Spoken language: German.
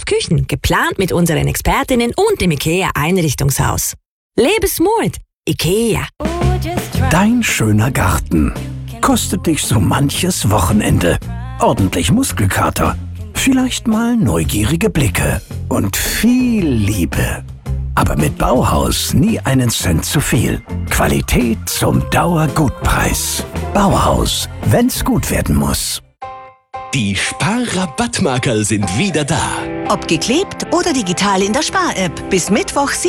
5 Küchen, geplant mit unseren Expertinnen und dem IKEA-Einrichtungshaus. Lebe smart, IKEA. Dein schöner Garten kostet dich so manches Wochenende. Ordentlich Muskelkater, vielleicht mal neugierige Blicke und viel Liebe. Aber mit Bauhaus nie einen Cent zu viel. Qualität zum Dauergutpreis. Bauhaus, wenn's gut werden muss. Die Sparrabattmarkerl sind wieder da. Ob geklebt oder digital in der Spar-App. Bis Mittwoch